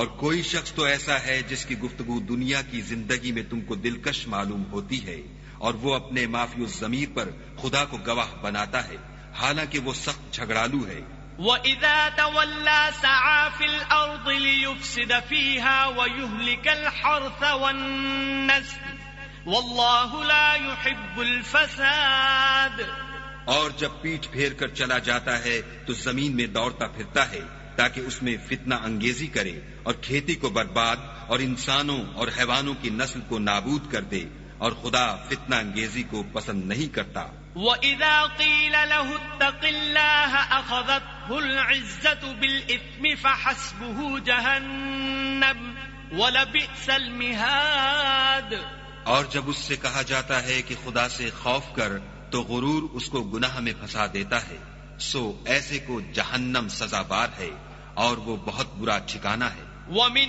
اور کوئی شخص تو ایسا ہے جس کی گفتگو دنیا کی زندگی میں تم کو دلکش معلوم ہوتی ہے اور وہ اپنے معافی الضمیر پر خدا کو گواہ بناتا ہے حالانکہ وہ سخت جھگڑالو ہے. وَإِذَا تَوَلَّى سَعَى فِي الْأَرْضِ لِيُفْسِدَ فِيهَا وَيُهْلِكَ الْحَرْثَ وَالنَّسْلَ وَاللَّهُ لَا يُحِبُّ الْفَسَادَ. اور جب پیٹھ پھیر کر چلا جاتا ہے تو زمین میں دوڑتا پھرتا ہے تاکہ اس میں فتنہ انگیزی کرے اور کھیتی کو برباد اور انسانوں اور حیوانوں کی نسل کو نابود کر دے اور خدا فتنہ انگیزی کو پسند نہیں کرتا. وَإِذَا قِيلَ لَهُ اتَّقِ اللَّهَ أَخَذَتْهُ الْعِزَّةُ بِالْإِثْمِ فَحَسْبُهُ جَهَنَّمُ وَلَبِئْسَ الْمِهَادُ. اور جب اس سے کہا جاتا ہے کہ خدا سے خوف کر تو غرور اس کو گناہ میں پھنسا دیتا ہے سو ایسے کو جہنم سزاوار ہے اور وہ بہت برا ٹھکانہ ہے. وَمِنْ